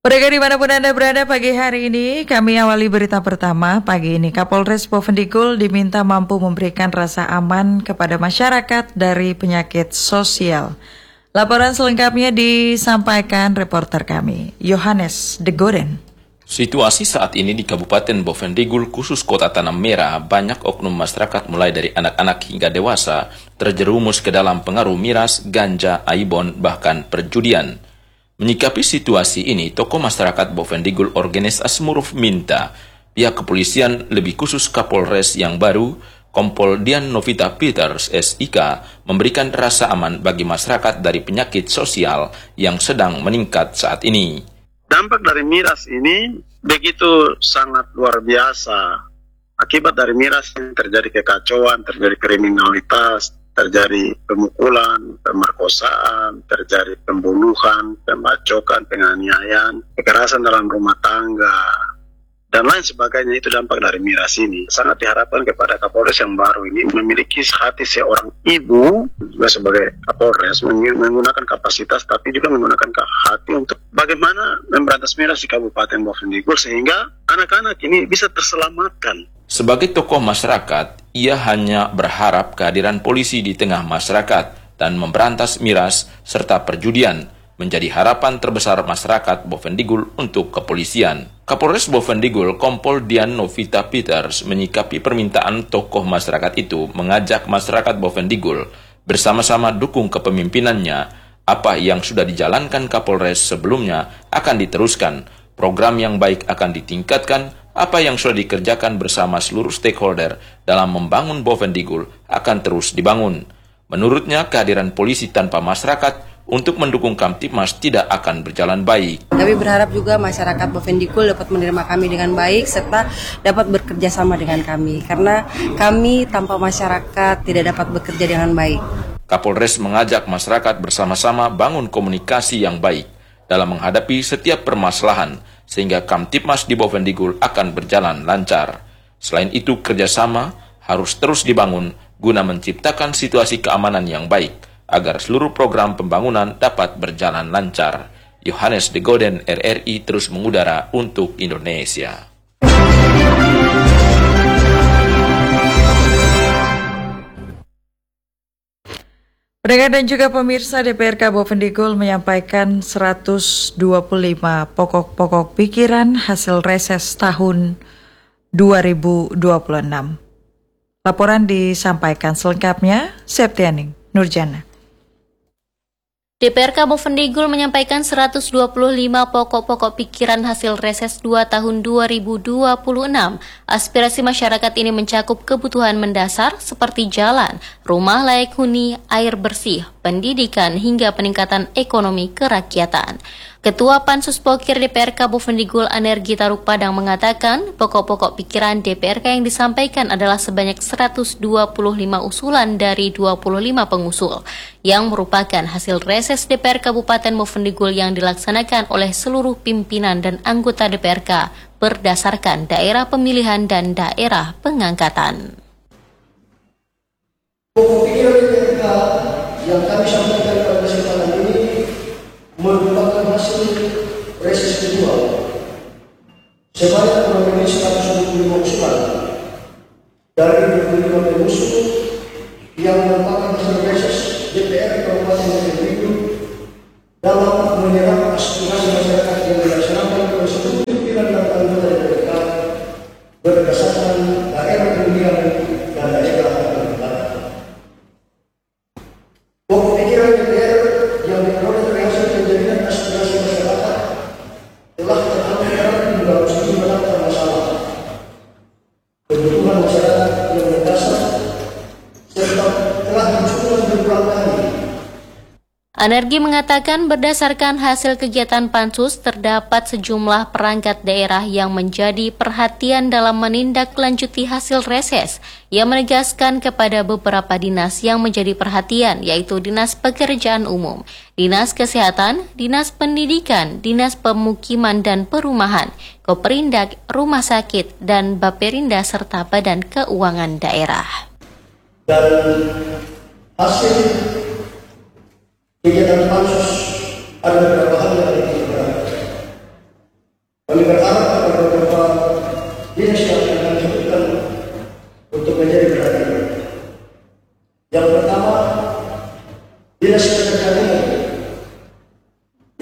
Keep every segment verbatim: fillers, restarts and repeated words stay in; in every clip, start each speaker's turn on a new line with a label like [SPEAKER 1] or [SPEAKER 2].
[SPEAKER 1] Pendengar dimanapun Anda berada pagi hari ini, kami awali berita pertama pagi ini. Kapolres Bovendigul diminta mampu memberikan rasa aman kepada masyarakat dari penyakit sosial. Laporan selengkapnya disampaikan reporter kami, Yohanes De Goden.
[SPEAKER 2] Situasi saat ini di Kabupaten Bovendigul, khusus Kota Tanah Merah, banyak oknum masyarakat mulai dari anak-anak hingga dewasa terjerumus ke dalam pengaruh miras, ganja, aibon, bahkan perjudian. Menyikapi situasi ini, tokoh masyarakat Bovendigul Organis Asmuruf minta pihak kepolisian, lebih khusus Kapolres yang baru, Kompol Dian Novita Peters S I K, memberikan rasa aman bagi masyarakat dari penyakit sosial yang sedang meningkat saat ini.
[SPEAKER 3] Dampak dari miras ini begitu sangat luar biasa. Akibat dari miras ini terjadi kekacauan, terjadi kriminalitas, terjadi pemukulan, pemerkosaan, terjadi pembunuhan, pembacokan, penganiayaan, kekerasan dalam rumah tangga, dan lain sebagainya. Itu dampak dari miras ini. Sangat diharapkan kepada Kapolres yang baru ini memiliki hati seorang ibu juga sebagai Kapolres, menggunakan kapasitas tapi juga menggunakan hati untuk bagaimana memberantas miras di Kabupaten Bovendigul sehingga anak-anak ini bisa terselamatkan.
[SPEAKER 2] Sebagai tokoh masyarakat, ia hanya berharap kehadiran polisi di tengah masyarakat dan memberantas miras serta perjudian menjadi harapan terbesar masyarakat Bovendigul untuk kepolisian. Kapolres Bovendigul Kompol Dian Novita Peters menyikapi permintaan tokoh masyarakat itu, mengajak masyarakat Bovendigul bersama-sama dukung kepemimpinannya. Apa yang sudah dijalankan Kapolres sebelumnya akan diteruskan, program yang baik akan ditingkatkan, apa yang sudah dikerjakan bersama seluruh stakeholder dalam membangun Bovendigul akan terus dibangun. Menurutnya, kehadiran polisi tanpa masyarakat untuk mendukung Kamtibmas tidak akan berjalan baik.
[SPEAKER 4] Kami berharap juga masyarakat Bovendigul dapat menerima kami dengan baik serta dapat bekerja sama dengan kami, karena kami tanpa masyarakat tidak dapat bekerja dengan baik.
[SPEAKER 2] Kapolres mengajak masyarakat bersama-sama bangun komunikasi yang baik dalam menghadapi setiap permasalahan, sehingga Kamtibmas di Bovendigul akan berjalan lancar. Selain itu, kerjasama harus terus dibangun guna menciptakan situasi keamanan yang baik, agar seluruh program pembangunan dapat berjalan lancar. Yohanes De Goden, R R I, terus mengudara untuk Indonesia.
[SPEAKER 1] Pendengar dan juga pemirsa, D P R K Bovendigul menyampaikan seratus dua puluh lima pokok-pokok pikiran hasil reses tahun dua ribu dua puluh enam. Laporan disampaikan selengkapnya Septianing Nurjana.
[SPEAKER 5] D P R K Bovendigul menyampaikan seratus dua puluh lima pokok-pokok pikiran hasil reses dua tahun dua ribu dua puluh enam. Aspirasi masyarakat ini mencakup kebutuhan mendasar seperti jalan, rumah layak huni, air bersih, pendidikan, hingga peningkatan ekonomi kerakyatan. Ketua Pansus Pokir D P R K Bovendigul Anergi Taruk Padang mengatakan pokok-pokok pikiran D P R K yang disampaikan adalah sebanyak seratus dua puluh lima usulan dari dua puluh lima pengusul yang merupakan hasil reses D P R Kabupaten Bovendigul yang dilaksanakan oleh seluruh pimpinan dan anggota D P R K berdasarkan daerah pemilihan dan daerah pengangkatan.
[SPEAKER 6] Pokok pikiran D P R K yang kami sampaikan pada kesempatan ini merupakan hasil reses kedua sebanyak kurang lebih seratus dua puluh lima usulan dari dua puluh lima pengusul yang merupakan hasil reses D P R Kabupaten Bovendigul dalam menyerap aspirasi masyarakat yang dilaksanakan oleh seluruh pimpinan dan anggota D P R K berdasarkan daerah pemilihan dan daerah pengangkatan. Pokok pikiran D P R yang diperoleh dari hasil penjadian aspirasi masyarakat telah terangkat dalam sejumlah daftar masalah, kebutuhan masyarakat yang mendasar, serta telah diusulkan berulang kali.
[SPEAKER 5] Anergi mengatakan berdasarkan hasil kegiatan Pansus terdapat sejumlah perangkat daerah yang menjadi perhatian dalam menindaklanjuti hasil reses. Ia menegaskan kepada beberapa dinas yang menjadi perhatian, yaitu Dinas Pekerjaan Umum, Dinas Kesehatan, Dinas Pendidikan, Dinas Pemukiman dan Perumahan, Koperindak, Rumah Sakit, dan Baperinda serta Badan Keuangan Daerah.
[SPEAKER 6] Dan hasil kegiatan pansus ada beberapa hal yang diperhatikan.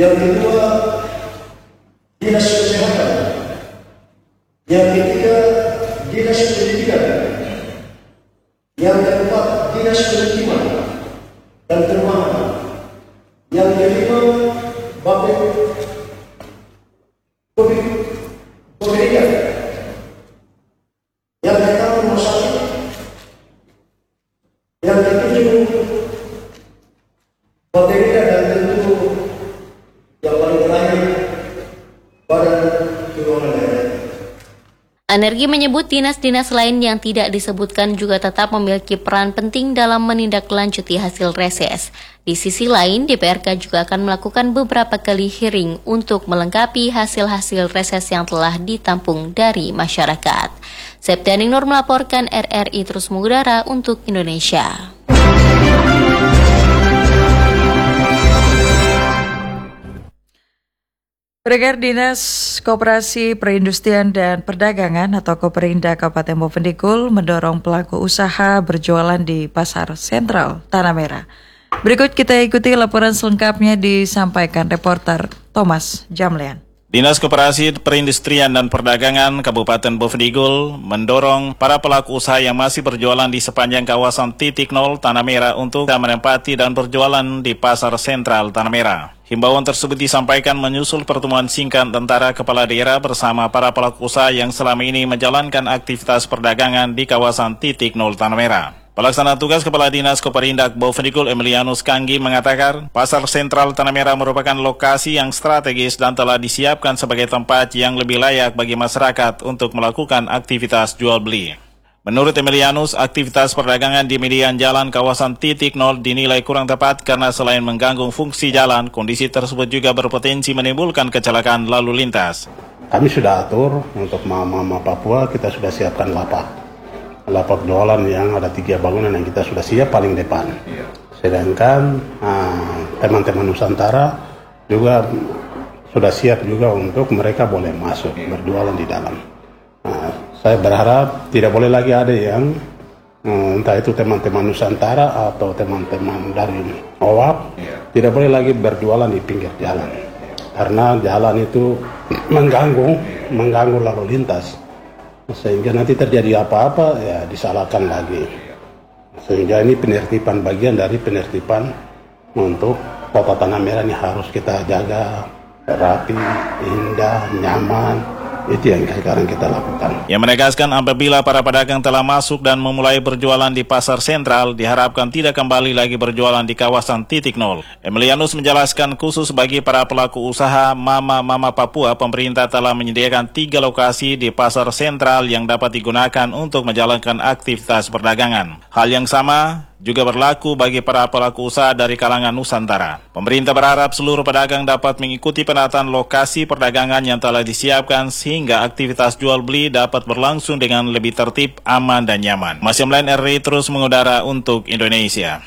[SPEAKER 6] Yang kedua, Dinas Kesehatan. Yang ketiga, Dinas Pendidikan. Yang keempat, Dinas Pemukiman dan Perumahan. Yang kelima, Bapek Pemerintah. Yang keenam, Rumah Sakit. Yang ketujuh, Bapeda, dan tentu yang paling terakhir, Badan Keuangan Daerah.
[SPEAKER 5] Anergi menyebut dinas-dinas lain yang tidak disebutkan juga tetap memiliki peran penting dalam menindaklanjuti hasil reses. Di sisi lain, D P R K juga akan melakukan beberapa kali hearing untuk melengkapi hasil-hasil reses yang telah ditampung dari masyarakat. Septiani Nur melaporkan, R R I terus mengudara untuk Indonesia.
[SPEAKER 1] Pendengar Dinas Koperasi Perindustrian dan Perdagangan atau Koperinda Kabupaten Bovendigul mendorong pelaku usaha berjualan di Pasar Sentral Tanah Merah. Berikut kita ikuti laporan selengkapnya disampaikan reporter Thomas Jamlian.
[SPEAKER 7] Dinas Koperasi Perindustrian dan Perdagangan Kabupaten Bovendigul mendorong para pelaku usaha yang masih berjualan di sepanjang kawasan titik nol Tanah Merah untuk menempati dan berjualan di Pasar Sentral Tanah Merah. Himbauan tersebut disampaikan menyusul pertemuan singkat antara kepala daerah bersama para pelaku usaha yang selama ini menjalankan aktivitas perdagangan di kawasan titik nol Tanah Merah. Pelaksana tugas Kepala Dinas Koperindak Bovendigul Emilianus Kanggi mengatakan, Pasar Sentral Tanah Merah merupakan lokasi yang strategis dan telah disiapkan sebagai tempat yang lebih layak bagi masyarakat untuk melakukan aktivitas jual beli. Menurut Emilianus, aktivitas perdagangan di median jalan kawasan titik nol dinilai kurang tepat karena selain mengganggu fungsi jalan, kondisi tersebut juga berpotensi menimbulkan kecelakaan lalu lintas.
[SPEAKER 8] Kami sudah atur untuk Mama Papua, kita sudah siapkan lapak. Lapak jualan yang ada tiga bangunan yang kita sudah siap paling depan. Sedangkan uh, teman-teman Nusantara juga sudah siap juga untuk mereka boleh masuk berjualan di dalam. Uh, saya berharap tidak boleh lagi ada yang uh, entah itu teman-teman Nusantara atau teman-teman dari O W A P tidak boleh lagi berjualan di pinggir jalan. Karena jalan itu mengganggu, mengganggu lalu lintas. Sehingga nanti terjadi apa-apa ya disalahkan lagi. Sehingga ini penertiban, bagian dari penertiban untuk Kota Tanah Merah ini harus kita jaga rapi, indah, nyaman. Itu yang sekarang kita lakukan.
[SPEAKER 7] Yang menegaskan apabila para pedagang telah masuk dan memulai berjualan di Pasar Sentral, diharapkan tidak kembali lagi berjualan di kawasan titik nol. Emilianus menjelaskan khusus bagi para pelaku usaha Mama-Mama Papua, pemerintah telah menyediakan tiga lokasi di Pasar Sentral yang dapat digunakan untuk menjalankan aktivitas perdagangan. Hal yang sama juga berlaku bagi para pelaku usaha dari kalangan Nusantara. Pemerintah berharap seluruh pedagang dapat mengikuti penataan lokasi perdagangan yang telah disiapkan sehingga aktivitas jual beli dapat berlangsung dengan lebih tertib, aman, dan nyaman. Masih lain R R I terus mengudara untuk Indonesia.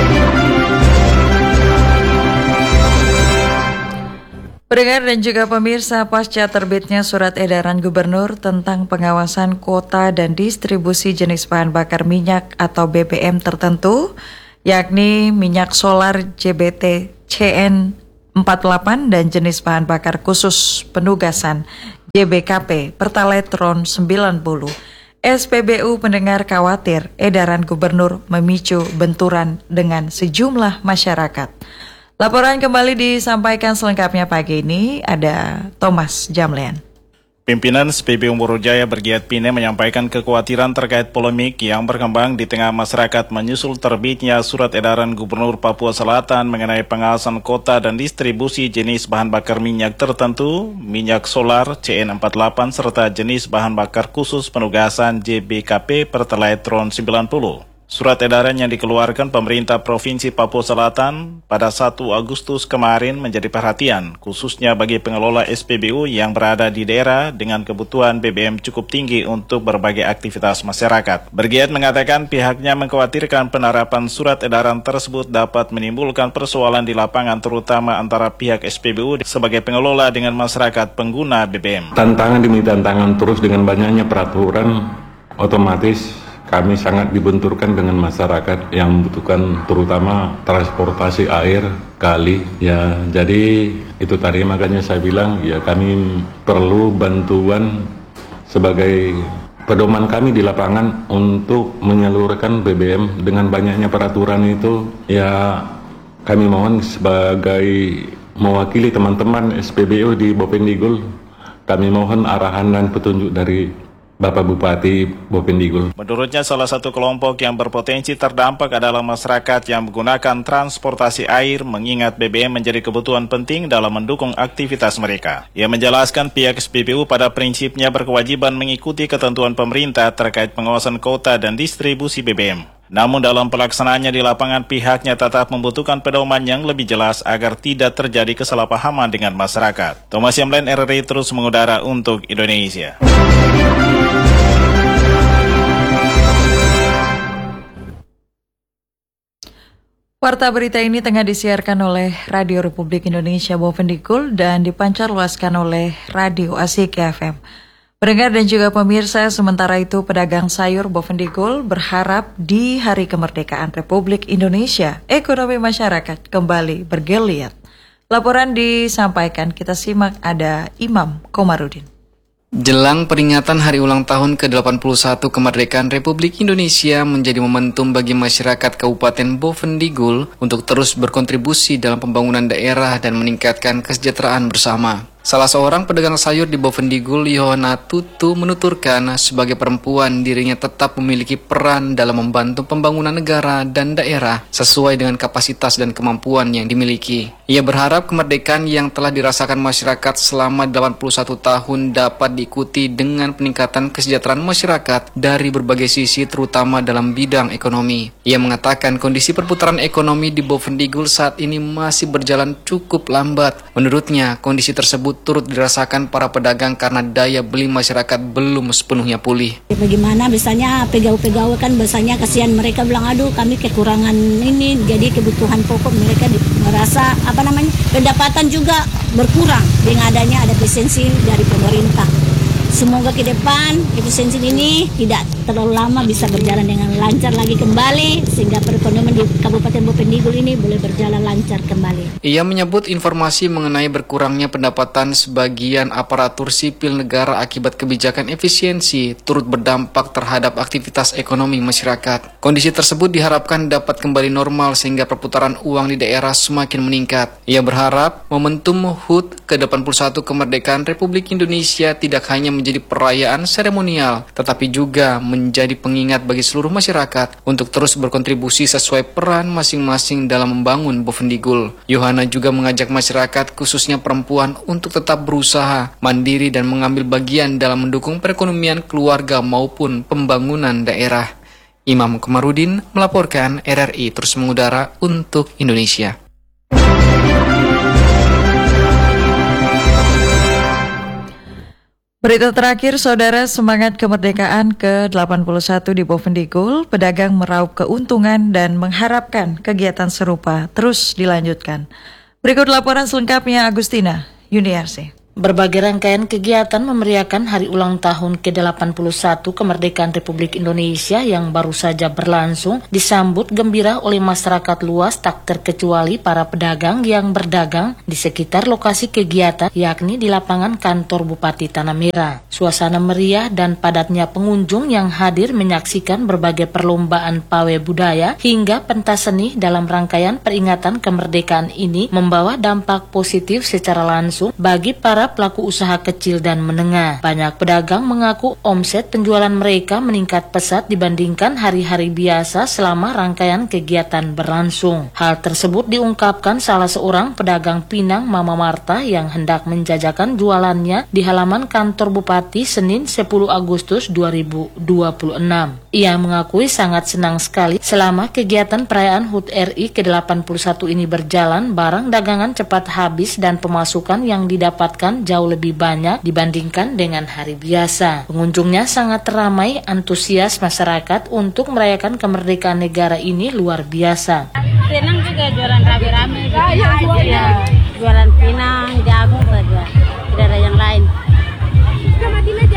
[SPEAKER 1] Pendengar dan juga pemirsa, pasca terbitnya surat edaran gubernur tentang pengawasan kuota dan distribusi jenis bahan bakar minyak atau B B M tertentu, yakni minyak solar J B T C N empat puluh delapan dan jenis bahan bakar khusus penugasan J B K P Pertalite RON sembilan puluh. S P B U pendengar khawatir edaran gubernur memicu benturan dengan sejumlah masyarakat. Laporan kembali disampaikan selengkapnya pagi ini, ada Thomas Jamlian.
[SPEAKER 7] Pimpinan S P B U Borojaya Bergiat Pine menyampaikan kekhawatiran terkait polemik yang berkembang di tengah masyarakat menyusul terbitnya surat edaran Gubernur Papua Selatan mengenai pengawasan kota dan distribusi jenis bahan bakar minyak tertentu, minyak solar C N empat puluh delapan serta jenis bahan bakar khusus penugasan J B K P Pertalite RON sembilan puluh. Surat edaran yang dikeluarkan pemerintah Provinsi Papua Selatan pada satu Agustus kemarin menjadi perhatian, khususnya bagi pengelola S P B U yang berada di daerah dengan kebutuhan B B M cukup tinggi untuk berbagai aktivitas masyarakat. Bergiat mengatakan pihaknya mengkhawatirkan penerapan surat edaran tersebut dapat menimbulkan persoalan di lapangan terutama antara pihak S P B U sebagai pengelola dengan masyarakat pengguna B B M.
[SPEAKER 9] Tantangan demi tantangan terus dengan banyaknya peraturan, otomatis kami sangat dibenturkan dengan masyarakat yang membutuhkan terutama transportasi air, kali. Ya, jadi itu tadi makanya saya bilang ya kami perlu bantuan sebagai pedoman kami di lapangan untuk menyalurkan B B M. Dengan banyaknya peraturan itu ya kami mohon sebagai mewakili teman-teman S P B U di Bovendigul, kami mohon arahan dan petunjuk dari Bapak Bupati Bovendigul.
[SPEAKER 7] Menurutnya salah satu kelompok yang berpotensi terdampak adalah masyarakat yang menggunakan transportasi air mengingat B B M menjadi kebutuhan penting dalam mendukung aktivitas mereka. Ia menjelaskan pihak S P B U pada prinsipnya berkewajiban mengikuti ketentuan pemerintah terkait pengawasan kuota dan distribusi B B M. Namun dalam pelaksanaannya di lapangan pihaknya tetap membutuhkan pedoman yang lebih jelas agar tidak terjadi kesalahpahaman dengan masyarakat. Thomas Yamlen, R R I terus mengudara untuk Indonesia.
[SPEAKER 1] Warta berita ini tengah disiarkan oleh Radio Republik Indonesia Bovendigul dan dipancarluaskan oleh Radio Asik F M. Pendengar dan juga pemirsa, sementara itu pedagang sayur Bovendigul berharap di Hari Kemerdekaan Republik Indonesia, ekonomi masyarakat kembali bergeliat. Laporan disampaikan, kita simak, ada Imam Komarudin.
[SPEAKER 10] Jelang peringatan hari ulang tahun ke delapan puluh satu kemerdekaan Republik Indonesia menjadi momentum bagi masyarakat Kabupaten Bovendigul untuk terus berkontribusi dalam pembangunan daerah dan meningkatkan kesejahteraan bersama. Salah seorang pedagang sayur di Bovendigul, Yohana Tutu, menuturkan sebagai perempuan dirinya tetap memiliki peran dalam membantu pembangunan negara dan daerah sesuai dengan kapasitas dan kemampuan yang dimiliki. Ia berharap kemerdekaan yang telah dirasakan masyarakat selama delapan puluh satu tahun dapat diikuti dengan peningkatan kesejahteraan masyarakat dari berbagai sisi terutama dalam bidang ekonomi. Ia mengatakan kondisi perputaran ekonomi di Bovendigul saat ini masih berjalan cukup lambat. Menurutnya, kondisi tersebut turut dirasakan para pedagang karena daya beli masyarakat belum sepenuhnya pulih.
[SPEAKER 11] Bagaimana biasanya pegawai-pegawai kan biasanya kasihan mereka bilang aduh kami kekurangan ini, jadi kebutuhan pokok mereka merasa apa namanya pendapatan juga berkurang dengan adanya ada efisiensi dari pemerintah. Semoga ke depan efisiensi ini tidak terlalu lama bisa berjalan dengan lancar lagi kembali sehingga perekonomian di Kabupaten Bovendigul ini boleh berjalan lancar kembali.
[SPEAKER 10] Ia menyebut informasi mengenai berkurangnya pendapatan sebagian aparatur sipil negara akibat kebijakan efisiensi turut berdampak terhadap aktivitas ekonomi masyarakat. Kondisi tersebut diharapkan dapat kembali normal sehingga perputaran uang di daerah semakin meningkat. Ia berharap momentum H U T ke delapan puluh satu kemerdekaan Republik Indonesia tidak hanya menjadi perayaan seremonial, tetapi juga menjadi pengingat bagi seluruh masyarakat untuk terus berkontribusi sesuai peran masing-masing dalam membangun Bovendigul. Yohana juga mengajak masyarakat, khususnya perempuan, untuk tetap berusaha, mandiri dan mengambil bagian dalam mendukung perekonomian keluarga maupun pembangunan daerah. Imam Komarudin melaporkan, R R I terus mengudara untuk Indonesia.
[SPEAKER 1] Berita terakhir, saudara, semangat kemerdekaan ke delapan puluh satu di Bovendigul, pedagang meraup keuntungan dan mengharapkan kegiatan serupa terus dilanjutkan. Berikut laporan selengkapnya Agustina Yuniarsi.
[SPEAKER 12] Berbagai rangkaian kegiatan memeriahkan hari ulang tahun ke delapan puluh satu kemerdekaan Republik Indonesia yang baru saja berlangsung disambut gembira oleh masyarakat luas, tak terkecuali para pedagang yang berdagang di sekitar lokasi kegiatan, yakni di lapangan kantor Bupati Tanah Merah. Suasana meriah dan padatnya pengunjung yang hadir menyaksikan berbagai perlombaan pawai budaya hingga pentas seni dalam rangkaian peringatan kemerdekaan ini membawa dampak positif secara langsung bagi para pelaku usaha kecil dan menengah. Banyak pedagang mengaku omset penjualan mereka meningkat pesat dibandingkan hari-hari biasa selama rangkaian kegiatan berlangsung. Hal tersebut diungkapkan salah seorang pedagang Pinang, Mama Marta, yang hendak menjajakan jualannya di halaman kantor Bupati Senin sepuluh Agustus dua ribu dua puluh enam. Ia mengakui sangat senang sekali selama kegiatan perayaan H U T R I ke delapan puluh satu ini berjalan, barang dagangan cepat habis dan pemasukan yang didapatkan jauh lebih banyak dibandingkan dengan hari biasa. Pengunjungnya sangat ramai, antusias masyarakat untuk merayakan kemerdekaan negara ini luar biasa.
[SPEAKER 13] Senang juga jualan rame-rame gitu. Ya, jualan pinang, jagung saja. Tidak ada yang lain.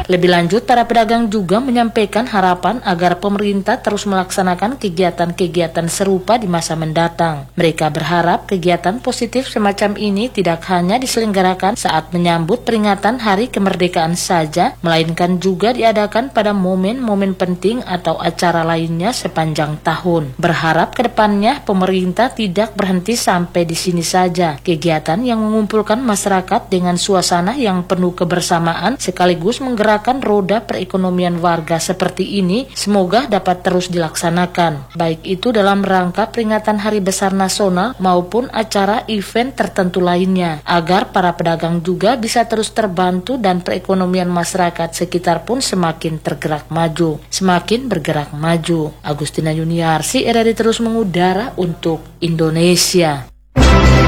[SPEAKER 12] masyarakat. Lebih lanjut, para pedagang juga menyampaikan harapan agar pemerintah terus melaksanakan kegiatan-kegiatan serupa di masa mendatang. Mereka berharap kegiatan positif semacam ini tidak hanya diselenggarakan saat menyambut peringatan Hari Kemerdekaan saja, melainkan juga diadakan pada momen-momen penting atau acara lainnya sepanjang tahun. Berharap ke depannya pemerintah tidak berhenti sampai di sini saja. Kegiatan yang mengumpulkan masyarakat dengan suasana yang penuh kebersamaan sekaligus menggerakkan roda perekonomian warga seperti ini semoga dapat terus dilaksanakan, baik itu dalam rangka peringatan Hari Besar Nasional maupun acara event tertentu lainnya, agar para pedagang juga bisa terus terbantu dan perekonomian masyarakat sekitar pun semakin tergerak maju, semakin bergerak maju. Agustina Yuniarsi, R R I terus mengudara untuk Indonesia.